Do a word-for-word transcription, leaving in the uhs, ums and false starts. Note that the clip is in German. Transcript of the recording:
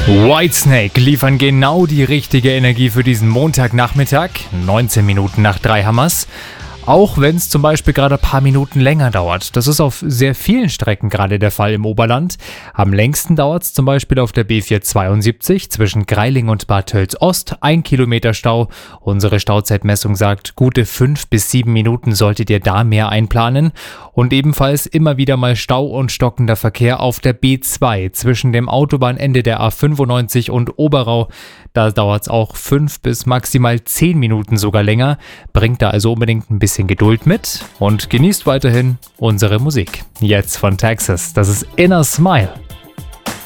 Whitesnake liefern genau die richtige Energie für diesen Montagnachmittag, neunzehn Minuten nach drei Hammers. Auch wenn es zum Beispiel gerade ein paar Minuten länger dauert. Das ist auf sehr vielen Strecken gerade der Fall im Oberland. Am längsten dauert es zum Beispiel auf der B vierhundertzweiundsiebzig zwischen Greiling und Bad Tölz-Ost. Ein Kilometer Stau. Unsere Stauzeitmessung sagt, gute fünf bis sieben Minuten solltet ihr da mehr einplanen. Und ebenfalls immer wieder mal Stau und stockender Verkehr auf der B zwei zwischen dem Autobahnende der A fünfundneunzig und Oberau. Da dauert es auch fünf bis maximal zehn Minuten sogar länger. Bringt da also unbedingt ein bisschen Geduld mit und genießt weiterhin unsere Musik. Jetzt von Texas, das ist Inner Smile.